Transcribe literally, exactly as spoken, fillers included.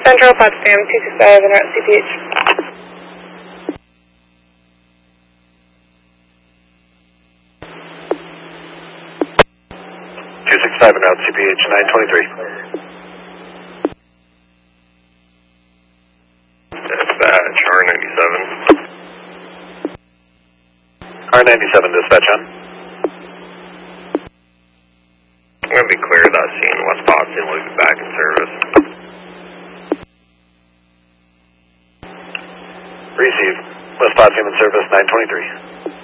Central, Potsdam, two six five, en route C P H. two six five en route C P H, nine twenty-three. Dispatch, R ninety-seven. R ninety-seven, dispatch on. I'm going to be clear of that scene. West Potsdam will be back in service. Receive. West Potsdam in service, nine twenty-three.